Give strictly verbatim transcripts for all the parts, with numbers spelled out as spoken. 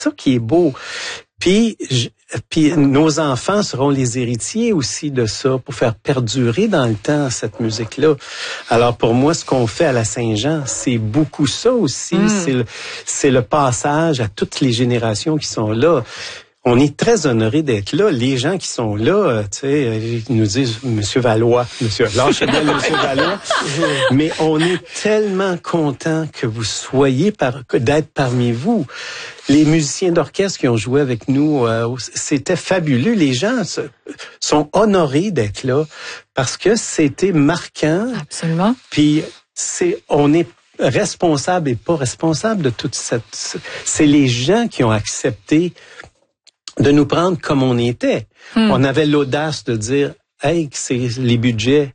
ça qui est beau. Puis, je, puis nos enfants seront les héritiers aussi de ça pour faire perdurer dans le temps cette musique-là. Alors pour moi, ce qu'on fait à la Saint-Jean, c'est beaucoup ça aussi. Mm. C'est le, c'est le passage à toutes les générations qui sont là. On est très honorés d'être là. Les gens qui sont là, tu sais, ils nous disent Monsieur Valois, Monsieur, lâchez bien Monsieur Valois. Mais on est tellement contents que vous soyez par, d'être parmi vous. Les musiciens d'orchestre qui ont joué avec nous, euh, c'était fabuleux. Les gens se, sont honorés d'être là parce que c'était marquant. Absolument. Puis c'est, on est responsable et pas responsable de toute cette. C'est les gens qui ont accepté de nous prendre comme on était. Hmm. On avait l'audace de dire, hey, c'est les budgets.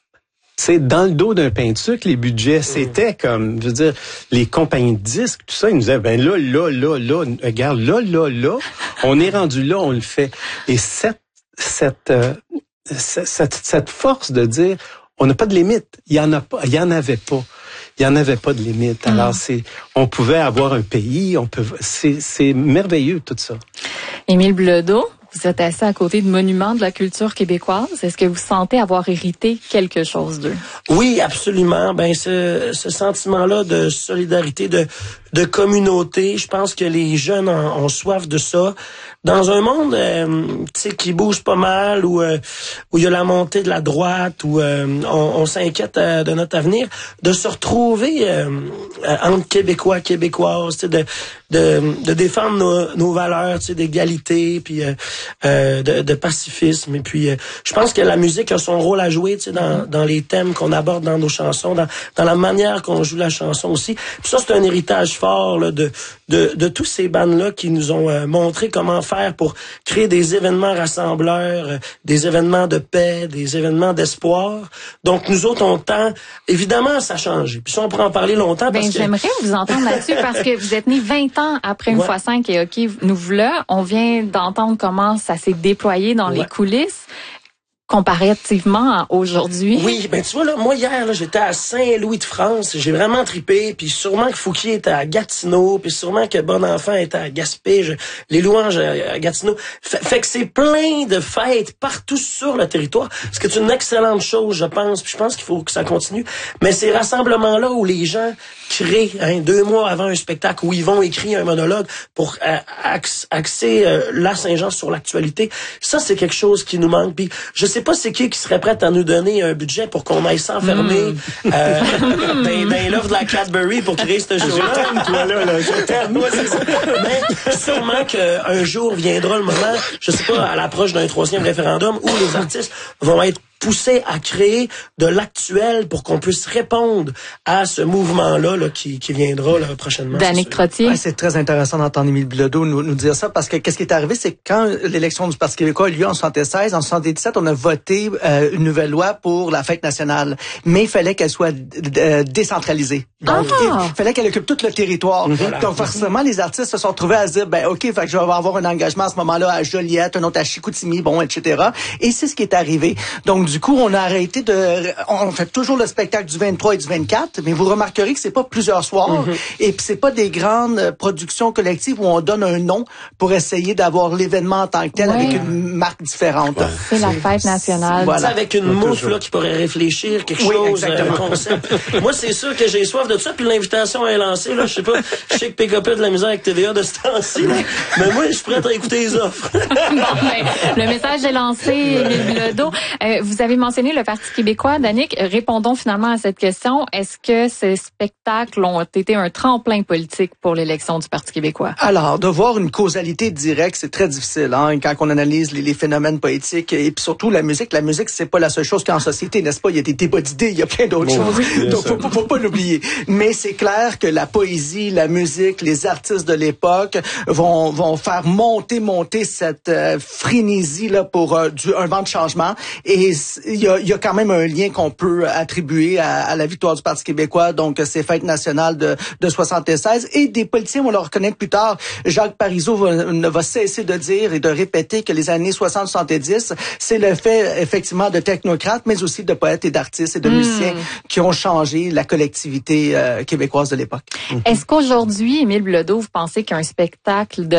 C'est dans le dos d'un pain de sucre, les budgets, c'était comme, je veux dire, les compagnies de disques, tout ça, ils nous disaient, ben là, là, là, là, regarde, là, là, là, on est rendu là, on le fait. Et cette, cette, euh, cette, cette force de dire, on n'a pas de limite. Il y en a pas, il y en avait pas. Il y en avait pas de limite. Mm. Alors c'est, on pouvait avoir un pays, on peut, c'est, c'est merveilleux tout ça. Émile Bilodeau, vous êtes assis à côté de monuments de la culture québécoise. Est-ce que vous sentez avoir hérité quelque chose d'eux? Oui, absolument. Ben ce, ce sentiment-là de solidarité, de, de communauté, je pense que les jeunes ont, ont soif de ça. Dans un monde, euh, tu sais, qui bouge pas mal, où euh, où il y a la montée de la droite, où euh, on, on s'inquiète euh, de notre avenir, de se retrouver euh, entre Québécois, Québécoises, tu sais, de de de défendre nos, nos valeurs, tu sais, d'égalité, puis euh, euh, de, de pacifisme. Et puis, euh, je pense que la musique a son rôle à jouer, tu sais, dans dans les thèmes qu'on aborde dans nos chansons, dans dans la manière qu'on joue la chanson aussi. Puis ça, c'est un héritage fort là, de de de tous ces bandes-là qui nous ont euh, montré comment faire pour créer des événements rassembleurs, euh, des événements de paix, des événements d'espoir. Donc, nous autres, on tend... Évidemment, ça a changé. Puis ça, on pourrait en parler longtemps. Ben, parce que... j'aimerais vous entendre là-dessus parce que vous êtes né vingt ans après une ouais. fois cinq et OK, nous voilà. On vient d'entendre comment ça s'est déployé dans ouais. les coulisses. Comparativement à aujourd'hui. Oui, ben tu vois là, moi hier là, j'étais à Saint-Louis-de-France, j'ai vraiment trippé, puis sûrement que Fouquier était à Gatineau, puis sûrement que Bonenfant était à Gaspé, je, les louanges à Gatineau. Fait, fait que c'est plein de fêtes partout sur le territoire, ce qui est une excellente chose, je pense, puis je pense qu'il faut que ça continue. Mais ces rassemblements là où les gens créent hein, deux mois avant un spectacle où ils vont écrire un monologue pour euh, ax- axer euh, la Saint-Jean sur l'actualité, ça c'est quelque chose qui nous manque. Puis je sais pas c'est qui qui serait prêt à nous donner un budget pour qu'on aille s'enfermer mm. euh, dans, dans l'offre de la Cadbury pour créer ce show-là. Je t'aime, toi, là, là, je t'aime. Ouais, c'est ça. Mais sûrement qu'un jour viendra le moment, je sais pas, à l'approche d'un troisième référendum, où les artistes vont être poussés à créer de l'actuel pour qu'on puisse répondre à ce mouvement-là là, qui, qui viendra là, prochainement. Danick Trottier. Ouais, c'est très intéressant d'entendre Émile Bilodeau nous, nous dire ça parce que qu'est-ce qui est arrivé, c'est que quand l'élection du Parti québécois a eu lieu en soixante-seize, en soixante-dix-sept, on a voté euh, une nouvelle loi pour la fête nationale, mais il fallait qu'elle soit d- décentralisée. Donc, ah. il fallait qu'elle occupe tout le territoire. Voilà. Donc, forcément, les artistes se sont retrouvés à se dire, ben ok, fait que je vais avoir un engagement à ce moment-là à Joliette, un autre à Chicoutimi, bon, et cetera. Et c'est ce qui est arrivé. Donc, du coup, on a arrêté de... On fait toujours le spectacle du vingt-trois et du vingt-quatre, mais vous remarquerez que c'est pas plusieurs soirs, mm-hmm. et puis c'est pas des grandes productions collectives où on donne un nom pour essayer d'avoir l'événement en tant que tel ouais. avec une marque différente. Ouais. C'est la fête nationale. Voilà. Avec une mouffe là, qui pourrait réfléchir quelque oui, chose, un concept. Moi, c'est sûr que j'ai soif de ça, puis l'invitation est lancée. Là, je sais pas, je sais que P K P a de la misère avec T V A de ce temps-ci, mais moi, je suis prêt à écouter les offres. Bon, ben, le message est lancé, Émile Bilodeau. Euh, vous avez mentionné le Parti québécois. Danick, répondons finalement à cette question. Est-ce que ces spectacles ont été un tremplin politique pour l'élection du Parti québécois? Alors, de voir une causalité directe, c'est très difficile, hein, quand on analyse les, les phénomènes poétiques et puis surtout la musique. La musique, c'est pas la seule chose qu'en société, n'est-ce pas? Il y a des débats d'idées, il y a plein d'autres bon, choses. Oui, donc, faut, faut, faut pas l'oublier. Mais c'est clair que la poésie, la musique, les artistes de l'époque vont, vont faire monter, monter cette euh, frénésie là pour euh, du, un vent de changement. Et il y a, y a quand même un lien qu'on peut attribuer à, à la victoire du Parti québécois, donc ces fêtes nationales de, de soixante-seize. Et des politiciens vont le reconnaître plus tard. Jacques Parizeau va, ne va cesser de dire et de répéter que les années soixante soixante-dix, c'est le fait effectivement de technocrates, mais aussi de poètes et d'artistes et de mmh. musiciens qui ont changé la collectivité euh, québécoise de l'époque. Est-ce qu'aujourd'hui, Émile Bilodeau, vous pensez qu'un spectacle de